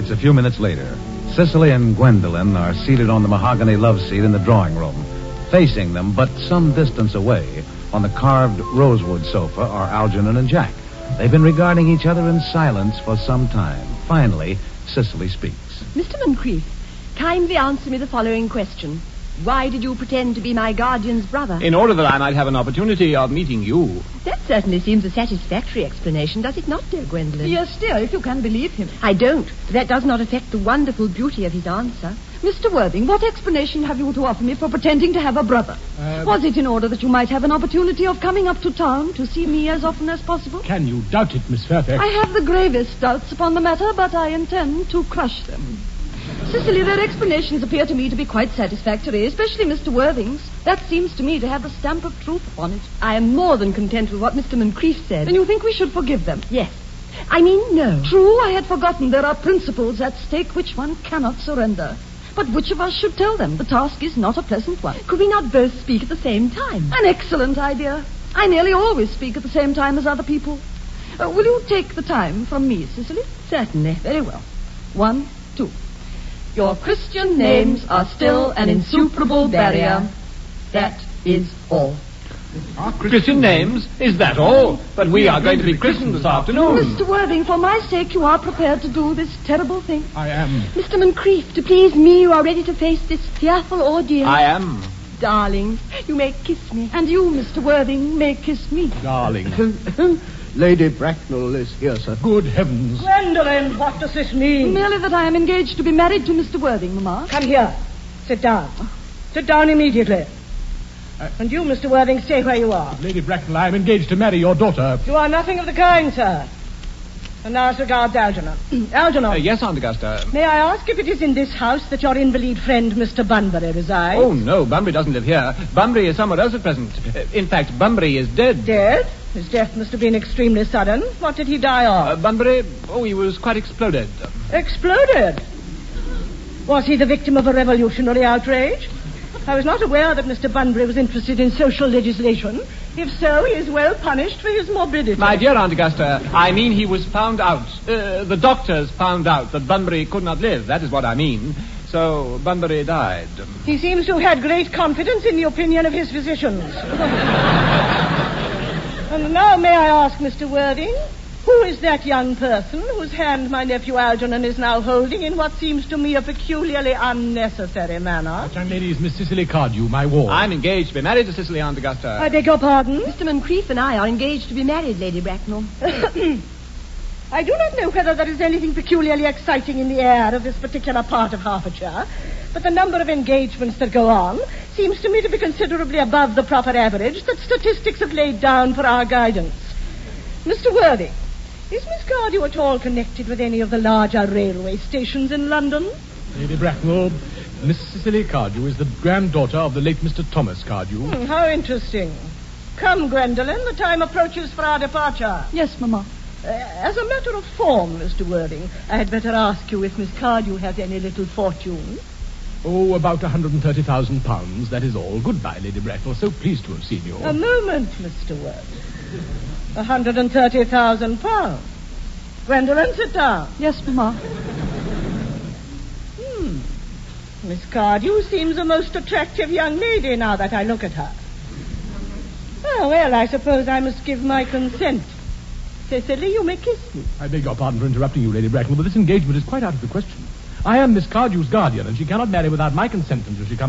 It's a few minutes later. Cicely and Gwendolyn are seated on the mahogany love seat in the drawing room. Facing them, but some distance away, on the carved rosewood sofa, are Algernon and Jack. They've been regarding each other in silence for some time. Finally, Cicely speaks. Mr. Moncrief, kindly answer me the following question. Why did you pretend to be my guardian's brother? In order that I might have an opportunity of meeting you. That certainly seems a satisfactory explanation, does it not, dear Gwendolyn? Yes, dear, if you can believe him. I don't. That does not affect the wonderful beauty of his answer. Mr. Worthing, what explanation have you to offer me for pretending to have a brother? Was it in order that you might have an opportunity of coming up to town to see me as often as possible? Can you doubt it, Miss Fairfax? I have the gravest doubts upon the matter, but I intend to crush them. Cicely, their explanations appear to me to be quite satisfactory, especially Mr. Worthing's. That seems to me to have the stamp of truth upon it. I am more than content with what Mr. Moncrief said. Then you think we should forgive them? Yes. I mean, no. True, I had forgotten there are principles at stake which one cannot surrender. But which of us should tell them? The task is not a pleasant one. Could we not both speak at the same time? An excellent idea. I nearly always speak at the same time as other people. Will you take the time from me, Cicely? Certainly. Very well. 1, 2. Your Christian names are still an insuperable barrier. That is all. Our Christian names? Is that all? But we are going to be christened this afternoon. Mr. Worthing, for my sake, you are prepared to do this terrible thing? I am. Mr. Moncrief, to please me, you are ready to face this fearful ordeal. I am. Darling, you may kiss me. And you, Mr. Worthing, may kiss me. Darling. Lady Bracknell is here, sir. Good heavens. Gwendolyn, what does this mean? Merely that I am engaged to be married to Mr. Worthing, Mamma. Come here. Sit down. Sit down immediately. And you, Mr. Worthing, stay where you are. Lady Bracknell, I am engaged to marry your daughter. You are nothing of the kind, sir. And now as regards Algernon. Algernon. Yes, Aunt Augusta. May I ask if it is in this house that your invalid friend, Mr. Bunbury, resides? Oh, no, Bunbury doesn't live here. Bunbury is somewhere else at present. In fact, Bunbury is dead. Dead? His death must have been extremely sudden. What did he die of? Bunbury? Oh, he was quite exploded. Exploded? Was he the victim of a revolutionary outrage? I was not aware that Mr. Bunbury was interested in social legislation. If so, he is well punished for his morbidity. My dear Aunt Augusta, I mean he was found out. The doctors found out that Bunbury could not live. That is what I mean. So Bunbury died. He seems to have had great confidence in the opinion of his physicians. And now may I ask, Mr. Worthing, who is that young person whose hand my nephew Algernon is now holding in what seems to me a peculiarly unnecessary manner? That young lady is Miss Cicely Cardew, my ward. I'm engaged to be married to Cicely, Aunt Augusta. I beg your pardon? Mr. Moncrief and I are engaged to be married, Lady Bracknell. I do not know whether there is anything peculiarly exciting in the air of this particular part of Hertfordshire, but the number of engagements that go on seems to me to be considerably above the proper average that statistics have laid down for our guidance. Mr. Worthing, is Miss Cardew at all connected with any of the larger railway stations in London? Lady Bracknell, Miss Cicely Cardew is the granddaughter of the late Mr. Thomas Cardew. How interesting. Come, Gwendolyn, the time approaches for our departure. Yes, Mamma. As a matter of form, Mr. Worthing, I had better ask you if Miss Cardew has any little fortune. Oh, about £130,000, that is all. Goodbye, Lady Bracknell. So pleased to have seen you. A moment, Mr. Worthing. £130,000. Gwendolyn, sit down. Yes, Mamma. Miss Cardew seems a most attractive young lady now that I look at her. Oh, well, I suppose I must give my consent. Cicely, you may kiss me. I beg your pardon for interrupting you, Lady Bracknell, but this engagement is quite out of the question. I am Miss Cardew's guardian, and she cannot marry without my consent until she comes